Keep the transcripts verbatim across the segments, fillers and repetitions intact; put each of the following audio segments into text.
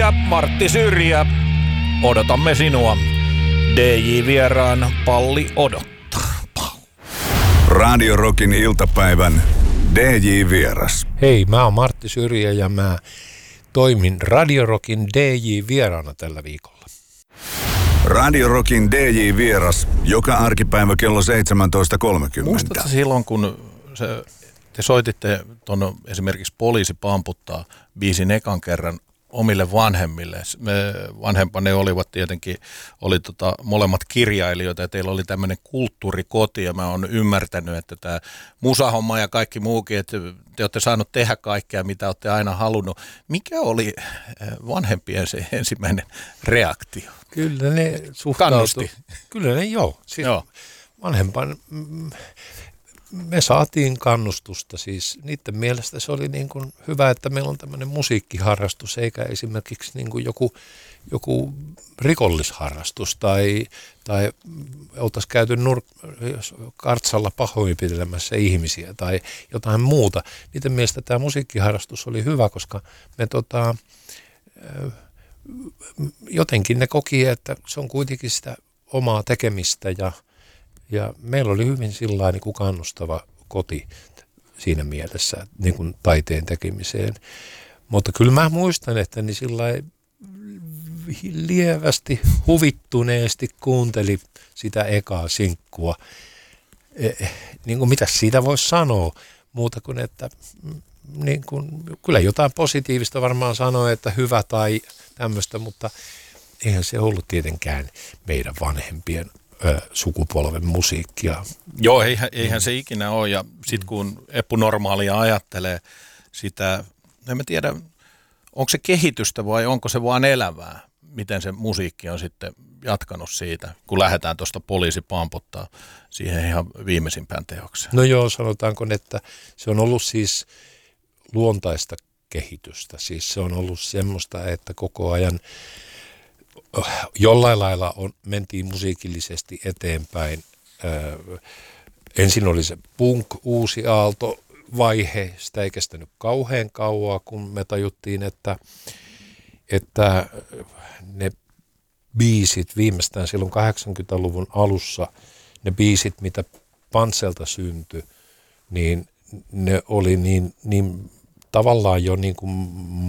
ja Martti Syrjä. Odotamme sinua. D J-vieraan palli odottaa. Radio Rockin iltapäivän D J-vieras. Hei, mä oon Martti Syrjä ja mä toimin Radio Rockin D J-vieraana tällä viikolla. Radio Rockin D J-vieras joka arkipäivä kello seitsemäntoista kolmekymmentä. Muistatko silloin, kun se, te soititte ton esimerkiksi Poliisi pamputtaa biisin ekan kerran omille vanhemmille. Me vanhempanne olivat tietenkin, oli tota, molemmat kirjailijoita ja teillä oli tämmöinen kulttuurikoti ja mä oon ymmärtänyt, että tämä musahomma ja kaikki muukin, että te olette saanut tehdä kaikkea, mitä olette aina halunnut. Mikä oli vanhempien se ensimmäinen reaktio? Kyllä ne suhtautui. Kyllä ne joo. Siis joo. Vanhempan, me saatiin kannustusta, siis niiden mielestä se oli niin kuin hyvä, että meillä on tämmöinen musiikkiharrastus, eikä esimerkiksi niin kuin joku, joku rikollisharrastus tai, tai oltaisiin käyty nur- kartsalla pahoinpitelemässä ihmisiä tai jotain muuta. Niiden mielestä tämä musiikkiharrastus oli hyvä, koska me tota, jotenkin ne koki, että se on kuitenkin sitä omaa tekemistä ja Ja meillä oli hyvin sillain niin kuin kannustava koti siinä mielessä niin kuin taiteen tekemiseen. Mutta kyllä mä muistan, että niin sillain lievästi, huvittuneesti kuunteli sitä ekaa sinkkua. Eh, niin kuin mitä siitä voisi sanoa, muuta kuin että niin kuin, kyllä jotain positiivista varmaan sanoi, että hyvä tai tämmöistä, mutta eihän se ollut tietenkään meidän vanhempien sukupolven musiikkia. Joo, eihän, eihän se ikinä ole. Ja sitten kun epänormaalia ajattelee sitä, en mä tiedä, onko se kehitystä vai onko se vaan elävää, miten se musiikki on sitten jatkanut siitä, kun lähdetään tuosta Poliisi pamputtaa siihen ihan viimeisimpään teokseen. No joo, sanotaanko, että se on ollut siis luontaista kehitystä. Siis se on ollut semmoista, että koko ajan jollain lailla on, mentiin musiikillisesti eteenpäin. Öö, ensin oli se punk, uusi aalto vaihe, sitä ei kestänyt kauhean kauaa, kun me tajuttiin, että, että ne biisit viimeistään silloin kahdeksankymmentäluvun alussa, ne biisit, mitä Pantselta syntyi, niin ne oli niin, niin tavallaan jo niin kuin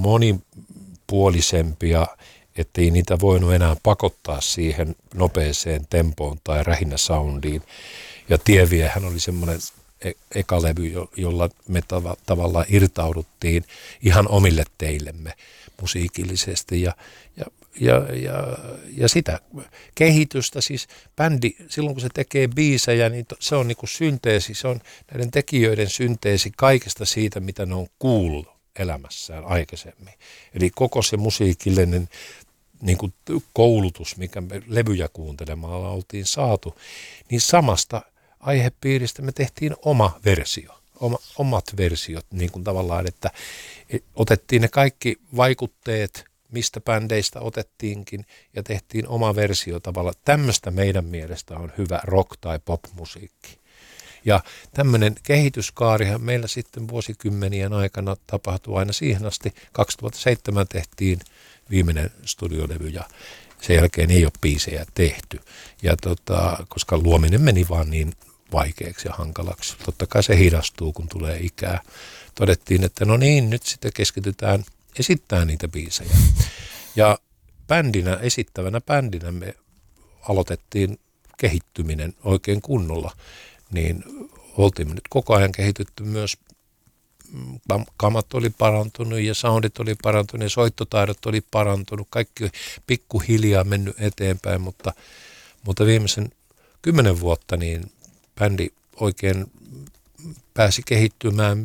monipuolisempia, ettei niitä voinut enää pakottaa siihen nopeeseen tempoon tai rähinäsoundiin. Ja Tieviehän oli semmoinen e- eka levy, jolla me tav- tavallaan irtauduttiin ihan omille teillemme musiikillisesti. Ja, ja, ja, ja, ja sitä kehitystä, siis bändi, silloin kun se tekee biisejä, niin to, se on niin kuin synteesi, se on näiden tekijöiden synteesi kaikesta siitä, mitä ne on kuullut elämässään aikaisemmin. Eli koko se musiikillinen niin kuin koulutus, mikä me levyjä kuuntelemalla oltiin saatu, niin samasta aihepiiristä me tehtiin oma versio, oma, omat versiot niin kuin tavallaan, että otettiin ne kaikki vaikutteet, mistä bändeistä otettiinkin ja tehtiin oma versio tavallaan. Tämmöistä meidän mielestä on hyvä rock- tai pop-musiikki. Ja tämmöinen kehityskaarihan meillä sitten vuosikymmenien aikana tapahtui aina siihen asti. kaksituhattaseitsemän tehtiin viimeinen studiolevy ja sen jälkeen ei ole biisejä tehty. Ja tota, koska luominen meni vaan niin vaikeaksi ja hankalaksi. Totta kai se hidastuu, kun tulee ikää. Todettiin, että no niin, nyt sitten keskitytään esittämään niitä biisejä. Ja bändinä, esittävänä bändinä me aloitettiin kehittyminen oikein kunnolla. Niin oltiin me nyt koko ajan kehitytty myös, kamat oli parantunut ja soundit oli parantunut ja soittotaidot oli parantunut. Kaikki pikkuhiljaa mennyt eteenpäin, mutta, mutta viimeisen kymmenen vuotta niin bändi oikein pääsi kehittymään